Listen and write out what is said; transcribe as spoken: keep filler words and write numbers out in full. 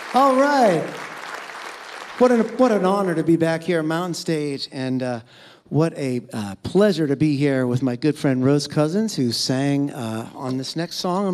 All right. What an, what an honor to be back here at Mountain Stage, and uh, what a uh, pleasure to be here with my good friend Rose Cousins, who sang uh, on this next song.